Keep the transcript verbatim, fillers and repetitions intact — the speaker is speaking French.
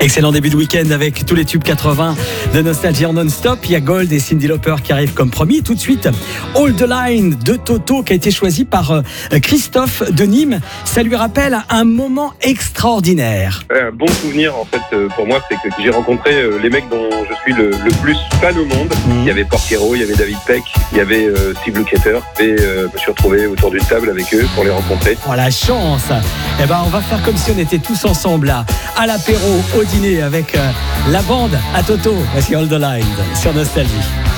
Excellent début de week-end avec tous les tubes quatre-vingts de Nostalgie en non-stop. Il y a Gold et Cyndi Lauper qui arrivent comme promis. Tout de suite, Hold the Line de Toto qui a été choisi par Christophe de Nîmes. Ça lui rappelle un moment extraordinaire. Un bon souvenir en fait pour moi, c'est que j'ai rencontré les mecs dont je suis le, le plus fan au monde. Mmh. Il y avait Porcaro, il y avait David Peck, il y avait euh, Steve Lukather et euh, je me suis retrouvé autour d'une table avec eux pour les rencontrer. Oh la chance. Eh ben on va faire comme si on était tous ensemble là, à l'apéro, au dîner avec euh, la bande à Toto. Voici Hold the Line sur Nostalgie.